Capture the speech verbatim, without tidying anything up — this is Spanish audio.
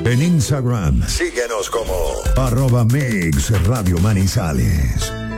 En Instagram, síguenos como arroba Mix Radio Manizales.